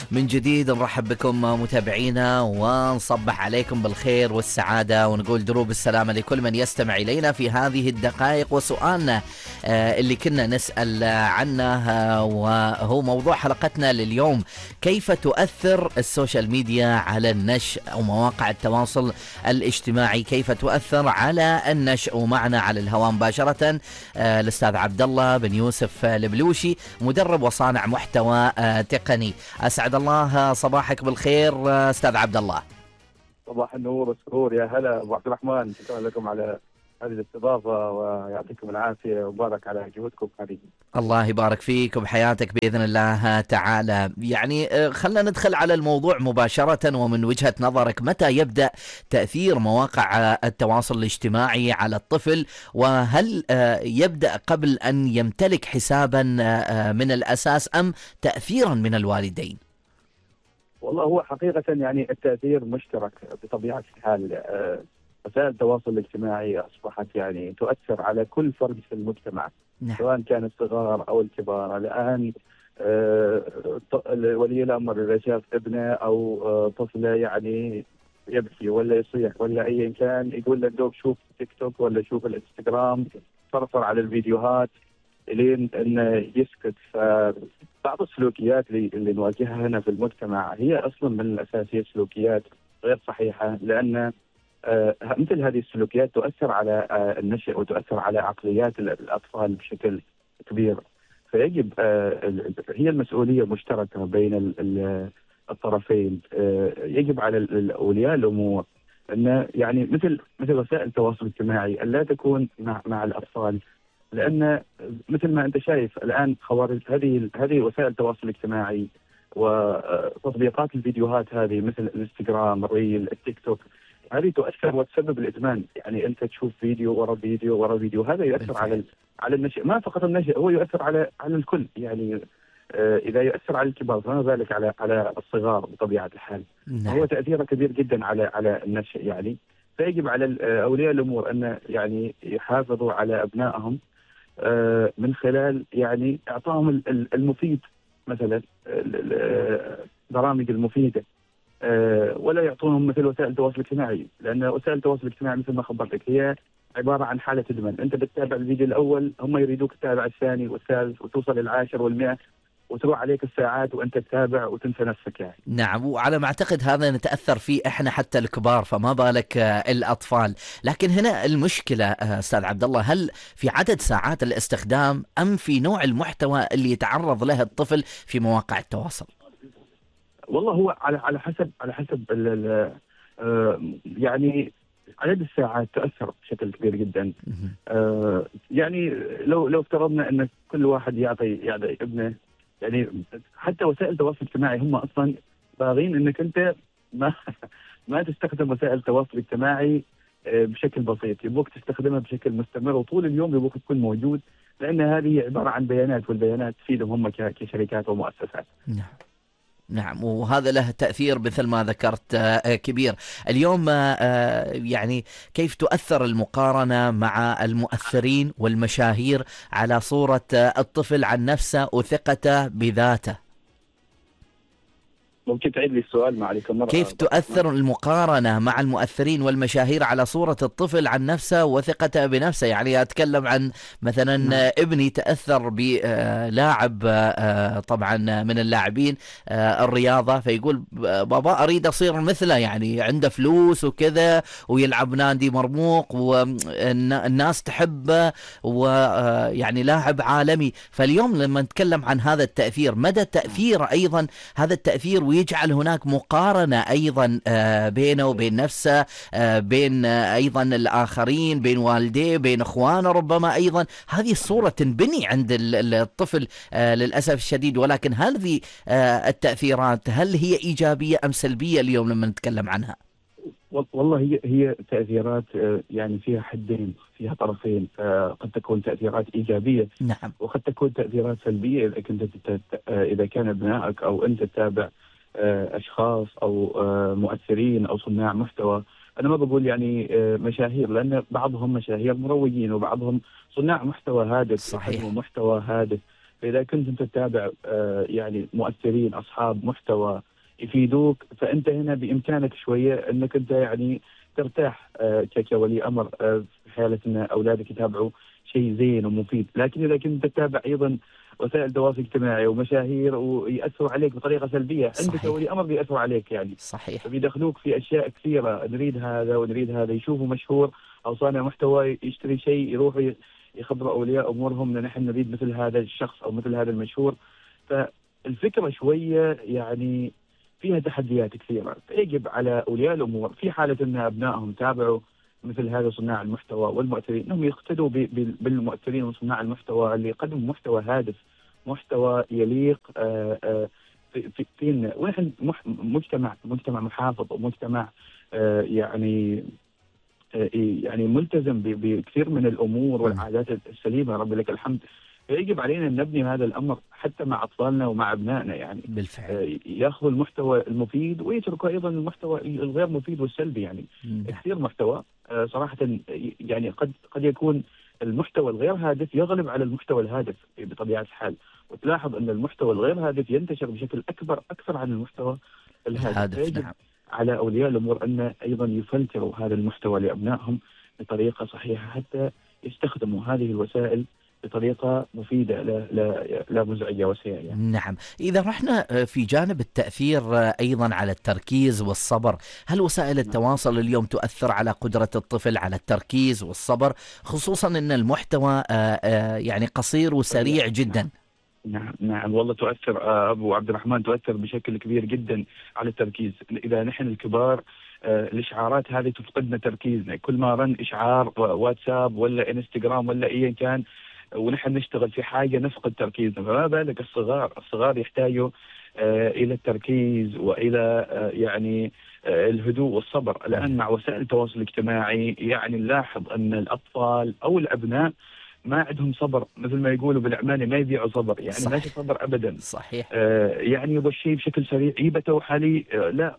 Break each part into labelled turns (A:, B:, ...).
A: من جديد نرحب بكم متابعينا ونصبح عليكم بالخير والسعادة ونقول دروب السلامة لكل من يستمع إلينا في هذه الدقائق. وسؤالنا اللي كنا نسأل عنه وهو موضوع حلقتنا لليوم: كيف تؤثر السوشيال ميديا على النشء أو مواقع التواصل الاجتماعي؟ كيف تؤثر على النشء؟ ومعنا على الهواء مباشرة الأستاذ عبد الله بن يوسف البلوشي، مدرب وصانع محتوى تقني. أسعد الله صباحك بالخير أستاذ عبد الله.
B: صباح النور والسرور، يا هلا أبو عبد الرحمن، شكرا لكم على هذه الاستضافة ويعطيكم العافية وبارك على جهودكم هذه.
A: الله يبارك فيك وبحياتك بإذن الله تعالى. يعني خلنا ندخل على الموضوع مباشرة، ومن وجهة نظرك متى يبدأ تأثير مواقع التواصل الاجتماعي على الطفل؟ وهل يبدأ قبل أن يمتلك حسابا من الأساس أم تأثيرا من الوالدين؟
B: والله هو حقيقة يعني التأثير مشترك بطبيعة الحال. وسائل التواصل الاجتماعي أصبحت يعني تؤثر على كل فرد في المجتمع،
A: نعم.
B: سواء كان الصغار أو الكبار. الآن ولي الأمر إذا شاف ابنه أو طفله يعني يبكي ولا يصيح ولا أيا كان، يقول له دوب شوف تيك توك ولا شوف الانستغرام، فرفر على الفيديوهات لين انه يسكت. فبعض السلوكيات اللي نواجهها هنا في المجتمع هي اصلا من الاساس هي سلوكيات غير صحيحه، لان مثل هذه السلوكيات تؤثر على النشء وتؤثر على عقليات الاطفال بشكل كبير. فيجب هي المسؤوليه مشتركه بين الطرفين. يجب على اولياء الامور ان يعني مثل وسائل التواصل الاجتماعي الا تكون مع الاطفال، لأن مثل ما أنت شايف الآن خوارج هذه وسائل التواصل الاجتماعي وتطبيقات الفيديوهات هذه مثل الانستغرام، الريل، التيك توك، هذه تؤثر وتسبب الإدمان. يعني أنت تشوف فيديو ورا فيديو ورا فيديو، هذا يؤثر على النشء، ما فقط النشء، هو يؤثر على الكل. يعني إذا يؤثر على الكبار فما بالك على الصغار بطبيعة الحال. هو تأثيره كبير جدا على النشء يعني. فيجب على أولياء الأمور أن يعني يحافظوا على أبنائهم من خلال يعني إعطائهم المفيد، مثلا البرامج المفيدة، ولا يعطونهم مثل وسائل التواصل الاجتماعي، لأن وسائل التواصل الاجتماعي مثل ما خبرتك هي عبارة عن حالة إدمان. أنت بتتابع الفيديو الأول، هم يريدوك تتابع الثاني والثالث وتوصل للعاشر والمئة، وتروح عليك الساعات وأنت تتابع وتنسى نفسك يعني.
A: نعم، وعلى ما أعتقد هذا نتأثر فيه إحنا حتى الكبار، فما بالك الأطفال. لكن هنا المشكلة أستاذ عبد الله، هل في عدد ساعات الاستخدام أم في نوع المحتوى اللي يتعرض له الطفل في مواقع التواصل؟
B: والله هو على حسب يعني عدد الساعات تأثر بشكل كبير جدا. يعني لو افترضنا أن كل واحد يعطي ابنه، يعني حتى وسائل التواصل الاجتماعي هم اصلا باغين انك انت ما تستخدم وسائل التواصل الاجتماعي بشكل بسيط، يبوك تستخدمها بشكل مستمر وطول اليوم يبوك تكون موجود، لان هذه عباره عن بيانات، والبيانات تفيدهم هم كشركات ومؤسسات.
A: نعم، وهذا له تأثير مثل ما ذكرت كبير. اليوم يعني كيف تؤثر المقارنة مع المؤثرين والمشاهير على صورة الطفل عن نفسه وثقته بذاته؟
B: ممكن تعيد لي السؤال معلش مرة؟
A: كيف تؤثر المقارنة مع المؤثرين والمشاهير على صورة الطفل عن نفسه وثقته بنفسه؟ يعني أتكلم عن مثلا ابني تأثر بلاعب طبعا من اللاعبين الرياضة، فيقول بابا أريد أصير مثله، يعني عنده فلوس وكذا ويلعب نادي مرموق والناس تحبه ويعني لاعب عالمي. فاليوم لما نتكلم عن هذا التأثير، مدى تأثير أيضا هذا التأثير، ويجعل هناك مقارنة أيضا بينه وبين نفسه، بين أيضا الآخرين، بين والديه، بين أخوانه ربما أيضا. هذه الصورة تنبني عند الطفل للأسف الشديد. ولكن هذه التأثيرات هل هي إيجابية أم سلبية اليوم لما نتكلم عنها؟
B: والله هي تأثيرات يعني فيها حدين، فيها طرفين. قد تكون تأثيرات إيجابية،
A: نعم،
B: وقد تكون تأثيرات سلبية إذا كان ابنائك أو أنت تتابع أشخاص أو مؤثرين أو صناع محتوى. أنا ما بقول يعني مشاهير، لأن بعضهم مشاهير مروجين وبعضهم صناع محتوى هادف،
A: صحيح،
B: محتوى هادف فإذا كنت أنت تتابع يعني مؤثرين أصحاب محتوى يفيدوك، فأنت هنا بإمكانك شوية أنك أنت يعني ترتاح كولي أمر في حالة أن أولادك يتابعوا شيء زين ومفيد. لكن إذا كنت تتابع أيضا وسائل تواصل اجتماعي ومشاهير ويأثروا عليك بطريقة سلبية، أنت كولي أمر بيأثروا عليك يعني.
A: صحيح.
B: فبيدخلوك في أشياء كثيرة، نريد هذا ونريد هذا، يشوفوا مشهور أو صانع محتوى يشتري شيء يروحوا يخبروا أولياء أمورهم أن نحن نريد مثل هذا الشخص أو مثل هذا المشهور. فالفكرة شوية يعني فيها تحديات كثيرة، فيجب على أولياء الأمور في حالة أن أبنائهم تابعوا مثل هذا صناع المحتوى والمؤثرين أنهم يقتدوا بالمؤثرين وصناع المحتوى اللي يقدموا محتوى هادف، محتوى يليق فينا. ونحن مجتمع محافظ ومجتمع يعني ملتزم بكثير من الأمور والعادات السليمة، رب لك الحمد. فيجب علينا أن نبني هذا الأمر حتى مع أطفالنا ومع أبنائنا يعني.
A: بالفعل.
B: يأخذوا المحتوى المفيد ويتركوا أيضا المحتوى الغير مفيد والسلبي يعني. كثير محتوى صراحة يعني قد يكون المحتوى الغير هادف يغلب على المحتوى الهادف بطبيعة الحال، وتلاحظ أن المحتوى الغير هادف ينتشر بشكل أكثر عن المحتوى الهادف. فيجب على أولياء الأمور أن أيضا يفلتروا هذا المحتوى لأبنائهم بطريقة صحيحة حتى يستخدموا هذه الوسائل بطريقة مفيدة لا مزعجة وسيئة يعني.
A: نعم. إذا رحنا في جانب التأثير أيضا على التركيز والصبر، هل وسائل التواصل اليوم تؤثر على قدرة الطفل على التركيز والصبر، خصوصا أن المحتوى يعني قصير وسريع جدا؟
B: نعم والله تؤثر أبو عبد الرحمن، تؤثر بشكل كبير جدا على التركيز. إذا نحن الكبار الإشعارات هذه تفقدنا تركيزنا، كل ما رن إشعار واتساب ولا إنستغرام ولا أي كان ونحن نشتغل في حاجة نفقد تركيزنا، فما بالك الصغار يحتاجوا إلى التركيز وإلى يعني الهدوء والصبر. الآن مع وسائل التواصل الاجتماعي يعني نلاحظ أن الأطفال أو الأبناء ما عندهم صبر، مثل ما يقولوا بالعماني ما يبيعوا صبر يعني. صحيح. ما في صبر أبدا.
A: صحيح.
B: يعني يبغى الشيء بشكل سريع، يبته حالي لا.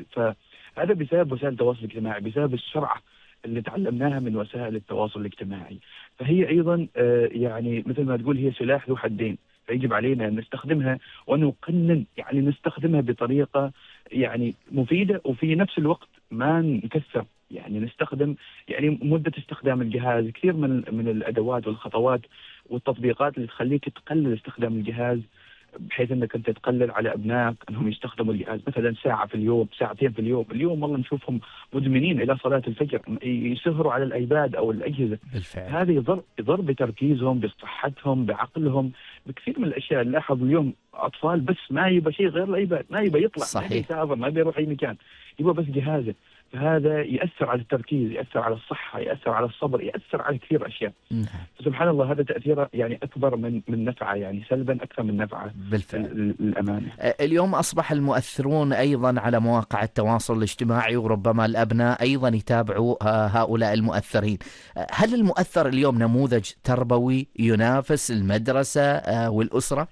B: فهذا بسبب وسائل التواصل الاجتماعي، بسبب السرعة اللي تعلمناها من وسائل التواصل الاجتماعي. فهي أيضا يعني مثل ما تقول هي سلاح ذو حدين، فيجب علينا أن نستخدمها ونقنن يعني نستخدمها بطريقة يعني مفيدة، وفي نفس الوقت ما نكثر يعني نستخدم يعني مدة استخدام الجهاز. كثير من الأدوات والخطوات والتطبيقات اللي تخليك تقلل استخدام الجهاز، بحيث انك انت تقلل على ابنائك انهم يستخدموا الجهاز مثلا ساعه في اليوم، ساعتين في اليوم. اليوم والله نشوفهم مدمنين الى صلاه الفجر يسهروا على الايباد او الاجهزه.
A: بالفعل.
B: هذا يضر بتركيزهم، بصحتهم، بعقلهم، بكثير من الاشياء. نلاحظ اليوم اطفال بس ما يبى شيء غير الايباد، ما يبى يطلع،
A: صحيح.
B: ما يبى يسافر، ما يبى يروح اي مكان، يبى بس جهازه. فهذا يأثر على التركيز، يأثر على الصحة، يأثر على الصبر، يأثر على كثير أشياء. سبحان الله هذا تأثيره يعني أكبر من نفعه، يعني سلبا أكثر من نفعه.
A: بالفعل.
B: الأمانة
A: اليوم أصبح المؤثرون أيضا على مواقع التواصل الاجتماعي، وربما الأبناء أيضا يتابعوا هؤلاء المؤثرين. هل المؤثر اليوم نموذج تربوي ينافس المدرسة والأسرة؟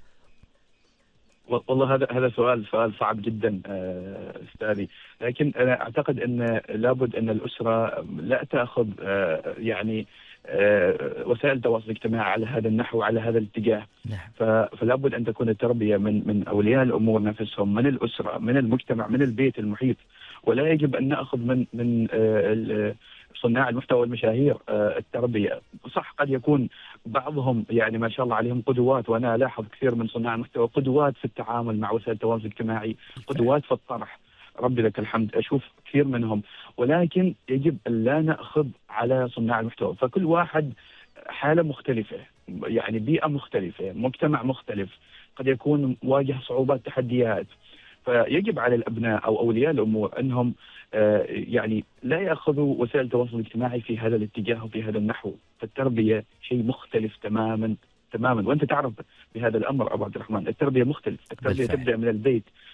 B: والله هذا سؤال صعب جدا أستاذي، لكن أنا أعتقد أن لابد أن الأسرة لا تأخذ يعني وسائل التواصل الاجتماعي على هذا النحو، على هذا الاتجاه. فلابد أن تكون التربية من أولياء الأمور نفسهم، من الأسرة، من المجتمع، من البيت المحيط. ولا يجب أن نأخذ من صناع المحتوى والمشاهير التربية. صح قد يكون بعضهم يعني ما شاء الله عليهم قدوات، وأنا ألاحظ كثير من صناع المحتوى قدوات في التعامل مع وسائل التواصل الاجتماعي، قدوات في الطرح، ربي لك الحمد، أشوف كثير منهم. ولكن يجب أن لا نأخذ على صناع المحتوى، فكل واحد حالة مختلفة، يعني بيئة مختلفة، مجتمع مختلف، قد يكون واجه صعوبات، تحديات. فيجب على الأبناء أو أولياء الأمور أنهم يعني لا يأخذوا وسائل التواصل الاجتماعي في هذا الاتجاه وفي هذا النحو. فالتربية شيء مختلف تماما، وأنت تعرف بهذا الأمر أبو عبد الرحمن. التربية مختلف، التربية تبدأ من البيت،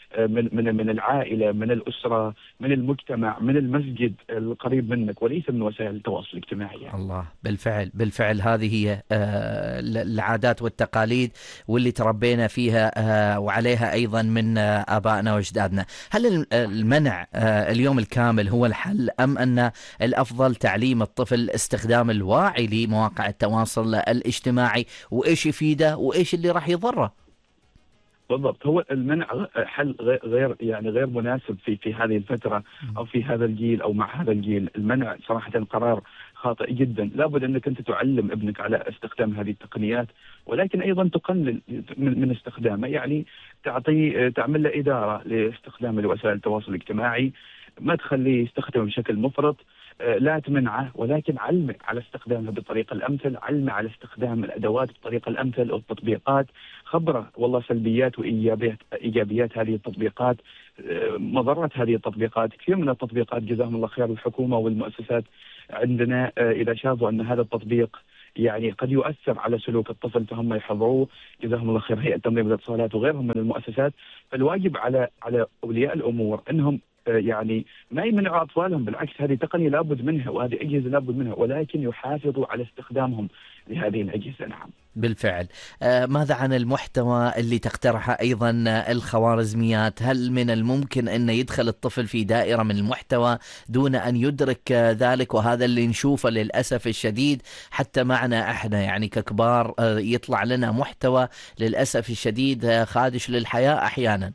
B: من العائلة، من الأسرة، من المجتمع، من المسجد القريب منك، وليس من وسائل التواصل الاجتماعي يعني.
A: الله، بالفعل بالفعل هذه هي العادات والتقاليد واللي تربينا فيها وعليها أيضا من آبائنا وأجدادنا. هل المنع اليوم الكامل هو الحل، أم أن الأفضل تعليم الطفل استخدام الواعي لمواقع التواصل الاجتماعي، وإيش يفيده وإيش اللي راح يضره؟
B: بالضبط، هو المنع حل غير مناسب في هذه الفترة أو في هذا الجيل أو مع هذا الجيل. المنع صراحة قرار خاطئ جدا. لابد أنك أنت تعلم ابنك على استخدام هذه التقنيات، ولكن أيضا تقلل من استخدامه. يعني تعمل له إدارة لاستخدام وسائل التواصل الاجتماعي، ما تخليه يستخدم بشكل مفرط. لا تمنعه، ولكن علمه على استخدامها بالطريقة الأمثل، علمه على استخدام الأدوات بالطريقة الأمثل، والتطبيقات خبره والله سلبيات وإيجابيات هذه التطبيقات، مضرة هذه التطبيقات. كثير من التطبيقات جزاهم الله خير الحكومة والمؤسسات عندنا إذا شافوا أن هذا التطبيق يعني قد يؤثر على سلوك الطفل فهم يحظروه، جزاهم الله خير هيئة تنظيم الاتصالات وغيرهم من المؤسسات. فالواجب على أولياء الأمور أنهم يعني ما يمنعوا أطفالهم، بالعكس هذه تقنية لابد منها وهذه أجهزة لابد منها، ولكن يحافظوا على استخدامهم لهذه الأجهزة. نعم
A: بالفعل. ماذا عن المحتوى اللي تقترحه أيضا الخوارزميات؟ هل من الممكن أن يدخل الطفل في دائرة من المحتوى دون أن يدرك ذلك؟ وهذا اللي نشوفه للأسف الشديد حتى معنا احنا يعني ككبار، يطلع لنا محتوى للأسف الشديد خادش للحياة أحيانا.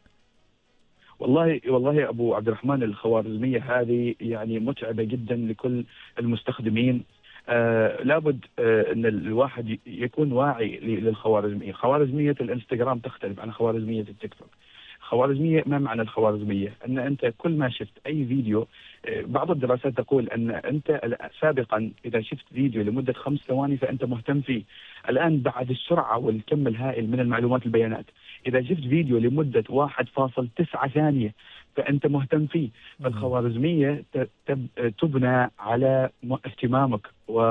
B: والله يا أبو عبد الرحمن، الخوارزمية هذه يعني متعبة جدا لكل المستخدمين. لابد أن الواحد يكون واعي للخوارزمية. خوارزمية الانستغرام تختلف عن خوارزمية التيك توك. خوارزمية، ما معنى الخوارزمية؟ أن أنت كل ما شفت أي فيديو، بعض الدراسات تقول أن أنت سابقا إذا شفت فيديو لمدة 5 ثواني فأنت مهتم فيه. الآن بعد السرعة والكم الهائل من المعلومات البيانات، إذا شفت فيديو لمدة 1.9 ثانية فأنت مهتم فيه. فالخوارزمية تبنى على اهتمامك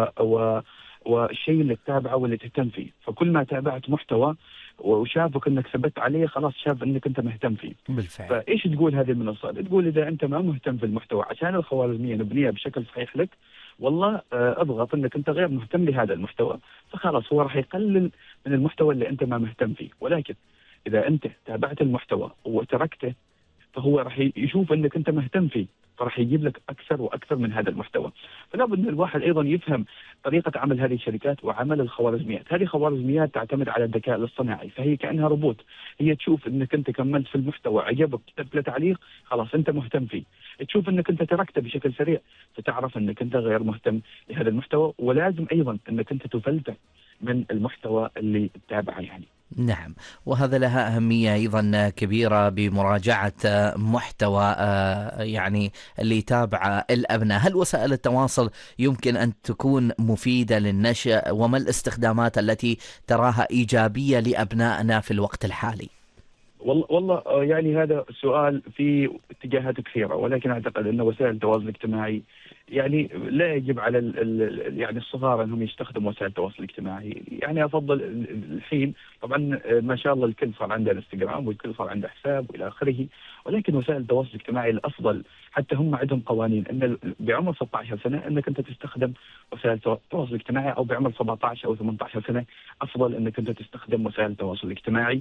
B: والشيء اللي تتابعه واللي تهتم فيه. فكل ما تابعت محتوى وشافك انك ثبت عليه، خلاص شاف انك انت مهتم فيه.
A: بالفعل.
B: فايش تقول هذه المنصات؟ تقول اذا انت ما مهتم في المحتوى عشان الخوارزميه نبنيها بشكل صحيح لك، والله اضغط انك انت غير مهتم لهذا المحتوى، فخلاص هو راح يقلل من المحتوى اللي انت ما مهتم فيه. ولكن اذا انت تابعت المحتوى وتركته، فهو راح يشوف انك انت مهتم فيه، فراح يجيب لك اكثر واكثر من هذا المحتوى. فلا بد ان الواحد ايضا يفهم طريقه عمل هذه الشركات وعمل الخوارزميات. هذه خوارزميات تعتمد على الذكاء الاصطناعي، فهي كانها روبوت. هي تشوف انك انت كملت في المحتوى، عجبك، كتبت له تعليق، خلاص انت مهتم فيه. تشوف انك انت تركته بشكل سريع، فتعرف انك انت غير مهتم لهذا المحتوى. ولازم ايضا انك انت تفلتر من المحتوى اللي تتابعه يعني.
A: نعم، وهذا لها أهمية أيضا كبيرة بمراجعة محتوى يعني اللي يتابع الأبناء. هل وسائل التواصل يمكن أن تكون مفيدة للنشء؟ وما الاستخدامات التي تراها إيجابية لأبنائنا في الوقت الحالي؟
B: والله يعني هذا سؤال في اتجاهات كثيرة، ولكن أعتقد أن وسائل التواصل الاجتماعي يعني لا يجب على يعني الصغار أنهم يستخدموا وسائل التواصل الاجتماعي. يعني أفضل الحين طبعا ما شاء الله الكل صار عنده انستغرام والكل صار عنده حساب وإلى آخره، ولكن وسائل التواصل الاجتماعي الأفضل، حتى هم عندهم قوانين أن بعمر 16 سنة أنك أنت تستخدم وسائل التواصل الاجتماعي، أو بعمر 17 أو 18 سنة أفضل أنك أنت تستخدم وسائل التواصل الاجتماعي.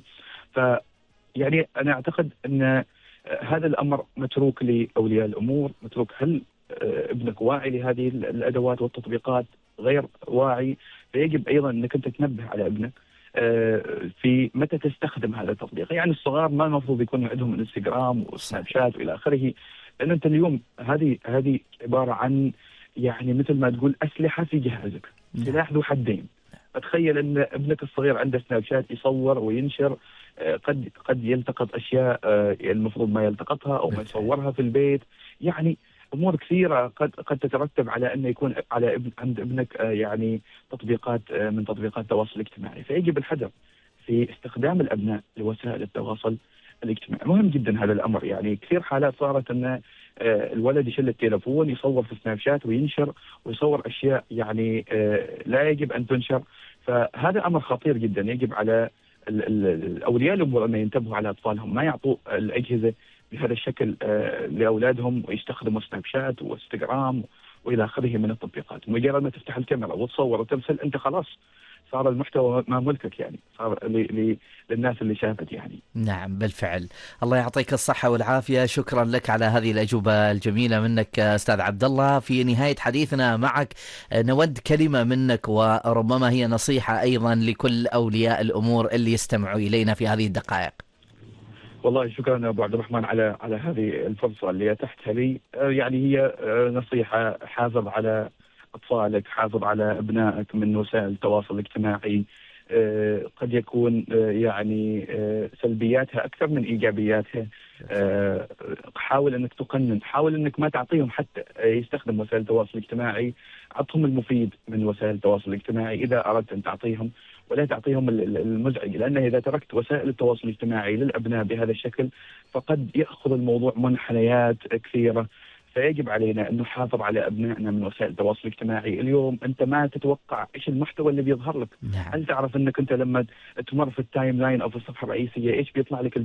B: يعني أنا أعتقد أن هذا الأمر متروك لأولياء الأمور، متروك. هل ابنك واعي لهذه الأدوات والتطبيقات؟ غير واعي، فيجب أيضا أنك أنت تنبه على ابنك في متى تستخدم هذا التطبيق. يعني الصغار ما المفروض يكون عندهم انستغرام وسناب شات وإلى آخره، لأن أنت اليوم هذه عبارة عن يعني مثل ما تقول أسلحة في جهازك، سلاح ذو حدين. فتخيل أن ابنك الصغير عنده سناب شات يصور وينشر، قد يلتقط أشياء المفروض ما يلتقطها أو ما يصورها في البيت. يعني أمور كثيرة قد تترتب على أن يكون عند ابنك يعني تطبيقات من تطبيقات التواصل الاجتماعي. فيجب الحذر في استخدام الأبناء لوسائل التواصل الاجتماعي. مهم جدا هذا الأمر. يعني كثير حالات صارت أن الولد يشيل التليفون يصور في سناب شات وينشر ويصور أشياء يعني لا يجب أن تنشر. فهذا أمر خطير جدا. يجب على اولياء الامور ان ينتبهوا على اطفالهم، ما يعطوا الاجهزه بهذا الشكل لاولادهم ويستخدموا سناب شات وانستغرام والى اخره من التطبيقات. مجرد ما تفتح الكاميرا وتصور وترسل انت خلاص صار المحتوى ما ملكك، يعني صار للناس اللي شافت يعني.
A: نعم بالفعل. الله يعطيك الصحة والعافية، شكرا لك على هذه الأجوبة الجميلة منك أستاذ عبد الله. في نهاية حديثنا معك نود كلمة منك، وربما هي نصيحة أيضا لكل أولياء الأمور اللي يستمعوا إلينا في هذه الدقائق.
B: والله شكرا أبو عبد الرحمن على هذه الفرصة اللي أتحتها لي. يعني هي نصيحة: حافظ على أطفالك، حافظ على أبنائك من وسائل التواصل الاجتماعي. قد يكون يعني سلبياتها أكثر من إيجابياتها. حاول أنك تقنن، حاول أنك ما تعطيهم حتى يستخدم وسائل التواصل الاجتماعي. أعطهم المفيد من وسائل التواصل الاجتماعي إذا أردت أن تعطيهم، ولا تعطيهم المزعج، لأن إذا تركت وسائل التواصل الاجتماعي للأبناء بهذا الشكل فقد يأخذ الموضوع منحنيات كثيرة. فيجب علينا أن نحافظ على أبنائنا من وسائل التواصل الاجتماعي. اليوم أنت ما تتوقع إيش المحتوى اللي بيظهر لك.
A: نعم.
B: هل تعرف أنك أنت لما تمر في التايم لاين أو في الصفحة الرئيسية إيش بيطلع لك؟